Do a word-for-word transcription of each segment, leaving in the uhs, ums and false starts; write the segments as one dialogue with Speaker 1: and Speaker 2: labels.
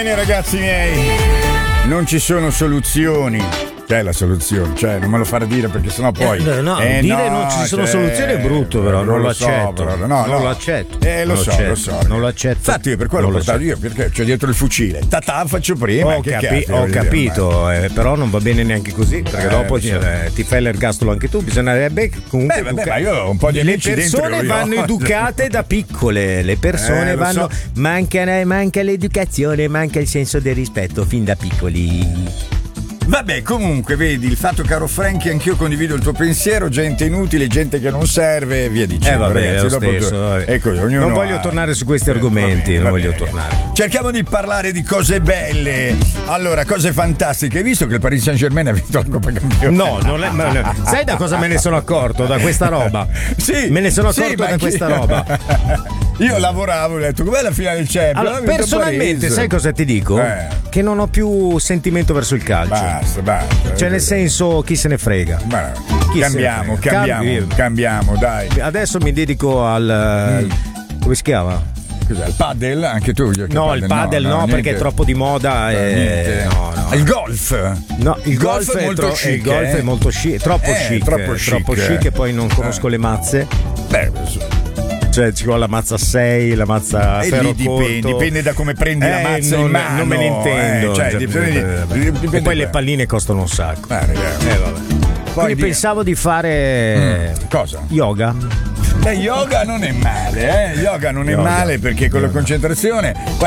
Speaker 1: bene, ragazzi miei, non ci sono soluzioni. C'è la soluzione, cioè non me lo fare dire perché sennò poi
Speaker 2: eh, no,
Speaker 1: eh,
Speaker 2: dire
Speaker 1: no,
Speaker 2: non ci sono
Speaker 1: cioè,
Speaker 2: soluzioni è brutto, però non,
Speaker 1: non
Speaker 2: lo
Speaker 1: lo so,
Speaker 2: accetto.
Speaker 1: però, no,
Speaker 2: non
Speaker 1: no.
Speaker 2: lo accetto.
Speaker 1: Eh, lo
Speaker 2: non
Speaker 1: so,
Speaker 2: accetto,
Speaker 1: lo so.
Speaker 2: Non lo accetto.
Speaker 1: Infatti io per quello ho portato io, perché c'ho dietro il fucile. Tatà faccio prima.
Speaker 2: Ho,
Speaker 1: che
Speaker 2: capi-
Speaker 1: cazzo,
Speaker 2: ho
Speaker 1: dire,
Speaker 2: capito, eh, però non va bene neanche così, perché
Speaker 1: Eh,
Speaker 2: dopo
Speaker 1: lo so.
Speaker 2: eh, ti fai l'ergastolo anche tu. Bisognerebbe comunque.
Speaker 1: Beh, vabbè,
Speaker 2: educa-
Speaker 1: ma io ho un po' di
Speaker 2: Le
Speaker 1: amici dentro,
Speaker 2: persone
Speaker 1: io.
Speaker 2: vanno educate da piccole. Le persone
Speaker 1: Eh, lo
Speaker 2: vanno.
Speaker 1: so.
Speaker 2: Manca, manca l'educazione, manca il senso del rispetto fin da piccoli.
Speaker 1: Vabbè, comunque, vedi, il fatto, caro Frankie, anch'io condivido il tuo pensiero, gente inutile, gente che non serve, via dicendo.
Speaker 2: Eh vabbè,
Speaker 1: ragazzi,
Speaker 2: lo
Speaker 1: dopo
Speaker 2: stesso,
Speaker 1: tu-
Speaker 2: vabbè.
Speaker 1: Ecco, ognuno
Speaker 2: Non voglio
Speaker 1: ha-
Speaker 2: tornare su questi
Speaker 1: Eh,
Speaker 2: argomenti,
Speaker 1: va
Speaker 2: non
Speaker 1: bene,
Speaker 2: voglio
Speaker 1: va bene.
Speaker 2: tornare.
Speaker 1: Cerchiamo di parlare di cose belle. Allora, cose fantastiche. Hai visto che il Paris Saint-Germain ha vinto la Coppa Campioni?
Speaker 2: No, non è- ma- no. Sai da cosa me ne sono accorto? Da questa roba.
Speaker 1: Sì,
Speaker 2: Me ne sono
Speaker 1: sì,
Speaker 2: accorto
Speaker 1: ma
Speaker 2: da
Speaker 1: anche-
Speaker 2: questa roba.
Speaker 1: Io lavoravo, ho detto, com'è la finale del Champions?
Speaker 2: Allora,
Speaker 1: Ha vinto
Speaker 2: personalmente,
Speaker 1: Paris.
Speaker 2: sai cosa ti dico?
Speaker 1: Eh.
Speaker 2: Che non ho più sentimento verso il calcio.
Speaker 1: Basta, basta.
Speaker 2: Cioè, nel senso, chi se ne frega.
Speaker 1: Ma
Speaker 2: Chi
Speaker 1: cambiamo,
Speaker 2: se ne frega?
Speaker 1: cambiamo,
Speaker 2: Cambi-
Speaker 1: cambiamo, dai.
Speaker 2: Adesso mi dedico al. Come si chiama?
Speaker 1: Cos'è? Il padel? Anche tu giochi
Speaker 2: No,
Speaker 1: al
Speaker 2: il padel no,
Speaker 1: niente.
Speaker 2: perché è troppo di moda.
Speaker 1: Eh,
Speaker 2: E...
Speaker 1: niente.
Speaker 2: No, no.
Speaker 1: Il golf?
Speaker 2: No, il golf,
Speaker 1: golf è molto
Speaker 2: tro-
Speaker 1: chic,
Speaker 2: il golf
Speaker 1: eh?
Speaker 2: è molto chic, troppo
Speaker 1: Eh,
Speaker 2: chic,
Speaker 1: troppo
Speaker 2: eh,
Speaker 1: chic,
Speaker 2: troppo
Speaker 1: eh.
Speaker 2: chic e poi non conosco
Speaker 1: Eh.
Speaker 2: le mazze.
Speaker 1: Beh,
Speaker 2: Cioè ci vuole la mazza sei, la mazza
Speaker 1: e
Speaker 2: ferro
Speaker 1: lì dipende,
Speaker 2: corto.
Speaker 1: dipende da come prendi la
Speaker 2: Eh,
Speaker 1: mazza
Speaker 2: non,
Speaker 1: in mano.
Speaker 2: non me ne intendo.
Speaker 1: eh, cioè,
Speaker 2: Cioè,
Speaker 1: dipende,
Speaker 2: eh,
Speaker 1: dipende
Speaker 2: e poi le
Speaker 1: da-
Speaker 2: palline costano un sacco.
Speaker 1: Eh, ragazzi.
Speaker 2: Eh, vabbè. Quindi
Speaker 1: via.
Speaker 2: pensavo di fare
Speaker 1: Mm, cosa?
Speaker 2: yoga.
Speaker 1: Beh, yoga non è male, eh? Yoga non è
Speaker 2: Yoga.
Speaker 1: male perché con la concentrazione. Poi,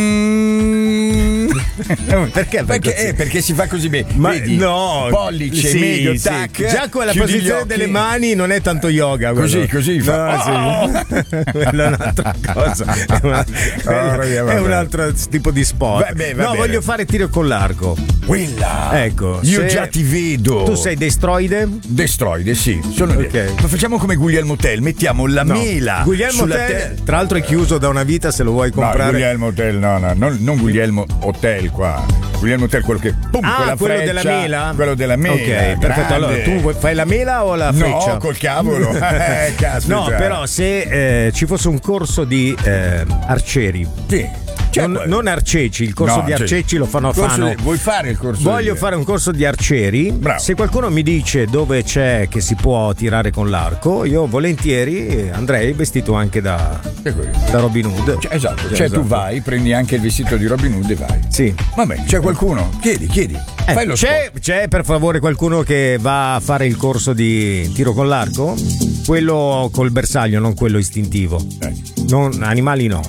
Speaker 1: um,
Speaker 2: Perché?
Speaker 1: Perché, eh, perché si fa così bene.
Speaker 2: Ma
Speaker 1: Vedi,
Speaker 2: no,
Speaker 1: pollice,
Speaker 2: sì,
Speaker 1: medio,
Speaker 2: sì.
Speaker 1: tac.
Speaker 2: Già con la
Speaker 1: chiudi gli
Speaker 2: posizione
Speaker 1: occhi.
Speaker 2: delle mani non è tanto yoga.
Speaker 1: Così,
Speaker 2: quello.
Speaker 1: così fa.
Speaker 2: No, sì. Quella è un'altra cosa. È, una-
Speaker 1: Oh, raga,
Speaker 2: è
Speaker 1: vabbè.
Speaker 2: un altro tipo di sport.
Speaker 1: Vabbè, va
Speaker 2: no,
Speaker 1: bene.
Speaker 2: voglio fare tiro con l'arco.
Speaker 1: Quella.
Speaker 2: Ecco,
Speaker 1: Io
Speaker 2: se-
Speaker 1: già ti vedo.
Speaker 2: Tu sei destroide?
Speaker 1: Destroide, sì. Sono
Speaker 2: Ok.
Speaker 1: Ma facciamo come Guglielmo Tell, mettiamo la
Speaker 2: No.
Speaker 1: mela.
Speaker 2: Guglielmo
Speaker 1: sulla
Speaker 2: Tell,
Speaker 1: te-
Speaker 2: tra l'altro è chiuso da una vita, se lo vuoi
Speaker 1: No,
Speaker 2: comprare.
Speaker 1: Guglielmo Tell, no, no, non, non Guglielmo Hotel qua. Guglielmo Tell, quello che pum,
Speaker 2: Ah,
Speaker 1: quella
Speaker 2: quello
Speaker 1: freccia,
Speaker 2: della mela?
Speaker 1: quello della mela.
Speaker 2: Ok, perfetto.
Speaker 1: grande.
Speaker 2: Allora, tu vuoi- fai la mela o la freccia?
Speaker 1: No, col cavolo. eh, caspita.
Speaker 2: No, però se eh, ci fosse un corso di eh, arcieri,
Speaker 1: Sì. Cioè,
Speaker 2: non,
Speaker 1: quello-
Speaker 2: non arceci, il corso
Speaker 1: No,
Speaker 2: di
Speaker 1: cioè,
Speaker 2: arceci lo fanno a
Speaker 1: corso
Speaker 2: Fano.
Speaker 1: di- vuoi fare il corso?
Speaker 2: Voglio
Speaker 1: di-
Speaker 2: fare un corso di arcieri.
Speaker 1: Bravo.
Speaker 2: Se qualcuno mi dice dove c'è che si può tirare con l'arco, io volentieri andrei vestito anche da,
Speaker 1: Che quello?
Speaker 2: da Robin Hood.
Speaker 1: Cioè, esatto,
Speaker 2: Cioè,
Speaker 1: cioè
Speaker 2: esatto.
Speaker 1: tu vai, prendi anche il vestito di Robin Hood e vai.
Speaker 2: Sì.
Speaker 1: Vabbè, c'è qualcuno? Chiedi, chiedi.
Speaker 2: Eh,
Speaker 1: Fai lo
Speaker 2: c'è,
Speaker 1: sport.
Speaker 2: c'è per favore qualcuno che va a fare il corso di tiro con l'arco? Quello col bersaglio, non quello istintivo.
Speaker 1: Eh,
Speaker 2: Non, animali no.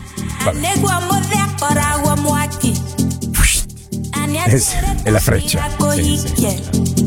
Speaker 1: Eh sì, è la freccia. Sì, sì.